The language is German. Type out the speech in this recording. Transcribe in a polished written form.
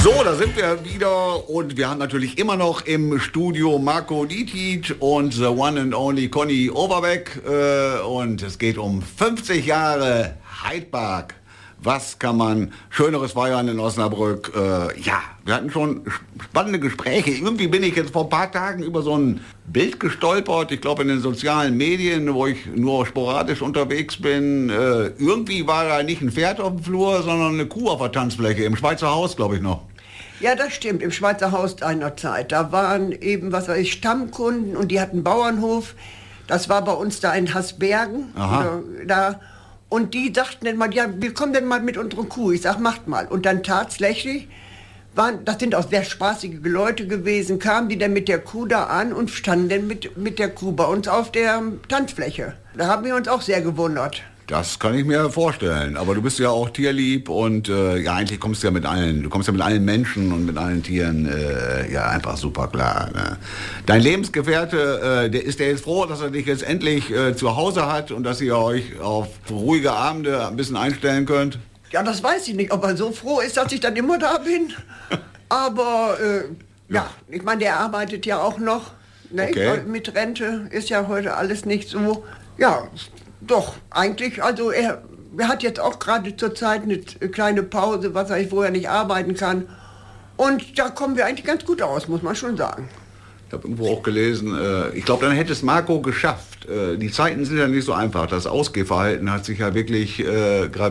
So, da sind wir wieder und wir haben natürlich immer noch im Studio Marco Dietrich und the one and only Conny Overbeck und es geht um 50 Jahre Heidpark. Was kann man Schöneres feiern in Osnabrück? Ja, wir hatten schon spannende Gespräche. Irgendwie bin ich jetzt vor ein paar Tagen über so ein Bild gestolpert. Ich glaube in den sozialen Medien, wo ich nur sporadisch unterwegs bin. Irgendwie war da nicht ein Pferd auf dem Flur, sondern eine Kuh auf der Tanzfläche. Im Schweizer Haus, glaube ich noch. Ja, das stimmt, im Schweizer Haus einer Zeit. Da waren eben, was weiß ich, Stammkunden und die hatten Bauernhof. Das war bei uns da in Hasbergen. Da. Und die sagten dann mal, ja, wir kommen denn mal mit unserer Kuh. Ich sag, macht mal. Und dann tatsächlich, das sind auch sehr spaßige Leute gewesen, kamen die dann mit der Kuh da an und standen dann mit der Kuh bei uns auf der Tanzfläche. Da haben wir uns auch sehr gewundert. Das kann ich mir vorstellen, aber du bist ja auch tierlieb und ja, eigentlich kommst du ja mit allen Menschen und mit allen Tieren ja einfach super klar. Ne? Dein Lebensgefährte, ist der jetzt froh, dass er dich jetzt endlich zu Hause hat und dass ihr euch auf ruhige Abende ein bisschen einstellen könnt? Ja, das weiß ich nicht, ob er so froh ist, dass ich dann immer da bin. Aber ja, ich meine, der arbeitet ja auch noch. Ne? Okay. Mit Rente ist ja heute alles nicht so. Ja, doch, eigentlich, also er hat jetzt auch gerade zur Zeit eine kleine Pause, wo er nicht arbeiten kann. Und da kommen wir eigentlich ganz gut aus, muss man schon sagen. Ich habe irgendwo auch gelesen, ich glaube, dann hätte es Marco geschafft. Die Zeiten sind ja nicht so einfach. Das Ausgehverhalten hat sich ja wirklich gerade